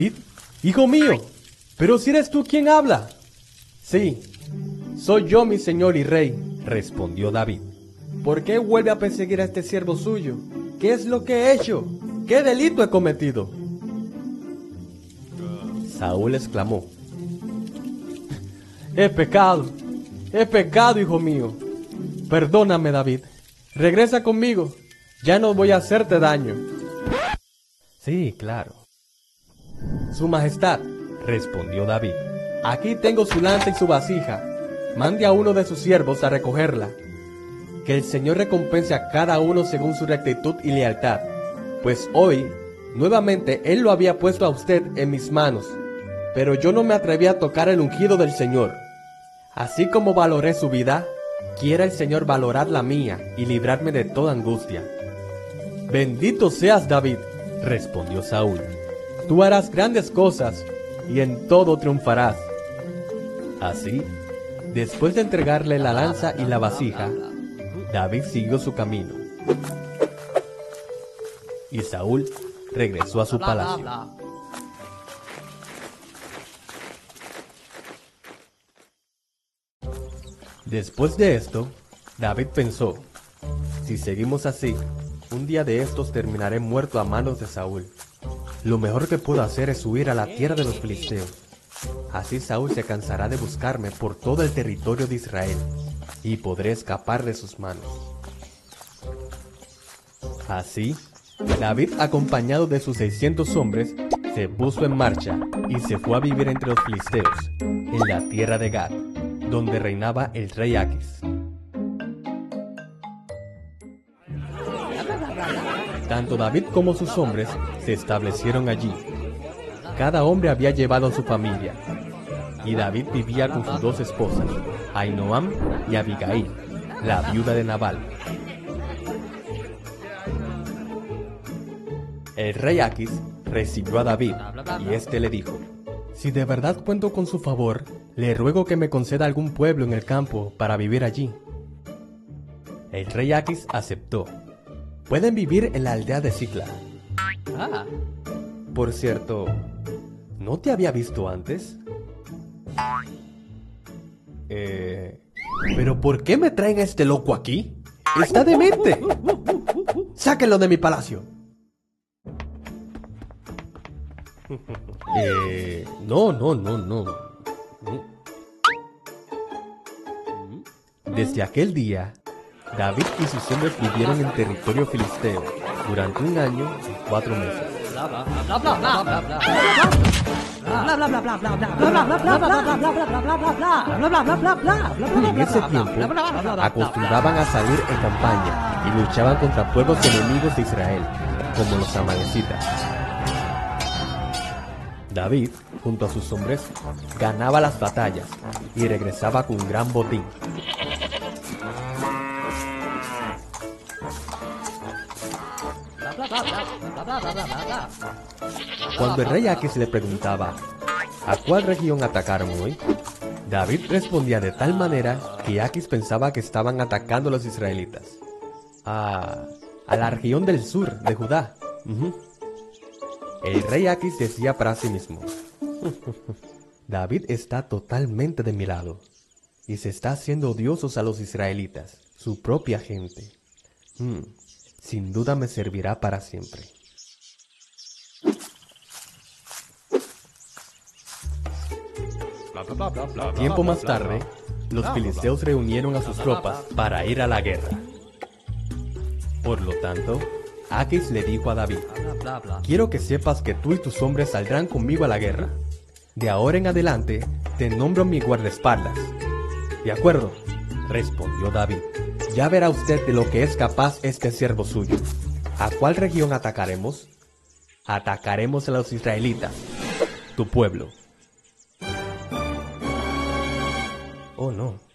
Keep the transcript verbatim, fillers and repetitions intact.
Hijo mío, pero si eres tú quien habla. Sí, soy yo, mi señor y rey, respondió David. ¿Por qué vuelve a perseguir a este siervo suyo? ¿Qué es lo que he hecho? ¿Qué delito he cometido? Saúl exclamó: He pecado, he pecado, hijo mío. Perdóname, David. Regresa conmigo. Ya no voy a hacerte daño. Sí, claro. Su Majestad, respondió David, aquí tengo su lanza y su vasija. Mande a uno de sus siervos a recogerla. Que el Señor recompense a cada uno según su rectitud y lealtad, pues hoy, nuevamente, Él lo había puesto a usted en mis manos, pero yo no me atreví a tocar el ungido del Señor. Así como valoré su vida, quiera el Señor valorar la mía y librarme de toda angustia. Bendito seas, David, respondió Saúl. Tú harás grandes cosas y en todo triunfarás. Así, después de entregarle la lanza y la vasija, David siguió su camino. Y Saúl regresó a su palacio. Después de esto, David pensó: si seguimos así, un día de estos terminaré muerto a manos de Saúl. Lo mejor que puedo hacer es huir a la tierra de los filisteos. Así Saúl se cansará de buscarme por todo el territorio de Israel, y podré escapar de sus manos. Así, David, acompañado de sus seiscientos hombres, se puso en marcha y se fue a vivir entre los filisteos, en la tierra de Gad, donde reinaba el rey Aquis. Tanto David como sus hombres se establecieron allí. Cada hombre había llevado a su familia, y David vivía con sus dos esposas, Ahinoam y Abigail, la viuda de Nabal. El rey Aquis recibió a David, y éste le dijo: si de verdad cuento con su favor, le ruego que me conceda algún pueblo en el campo para vivir allí. El rey Aquis aceptó. Pueden vivir en la aldea de Sicla. Ah. Por cierto, ¿no te había visto antes? Eh... ¿Pero por qué me traen a este loco aquí? ¡Está demente! ¡Sáquenlo de mi palacio! Eh... No, no, no, no. Desde aquel día, David y sus hombres vivieron en territorio filisteo durante un año y cuatro meses. En ese tiempo, acostumbraban a salir en campaña y luchaban contra pueblos enemigos de Israel, como los amalecitas. David, junto a sus hombres, ganaba las batallas y regresaba con un gran botín. Cuando el rey Aquis le preguntaba ¿a cuál región atacaron hoy?, David respondía de tal manera que Aquis pensaba que estaban atacando a los israelitas. A, a la región del sur de Judá. Uh-huh. El rey Aquis decía para sí mismo: David está totalmente de mi lado y se está haciendo odiosos a los israelitas, su propia gente. Hmm. Sin duda me servirá para siempre. Tiempo más tarde, los filisteos reunieron a sus tropas para ir a la guerra. Por lo tanto, Aquis le dijo a David: quiero que sepas que tú y tus hombres saldrán conmigo a la guerra. De ahora en adelante, te nombro mi guardaespaldas. De acuerdo, respondió David. Ya verá usted de lo que es capaz este siervo suyo. ¿A cuál región atacaremos? Atacaremos a los israelitas, tu pueblo. Oh no.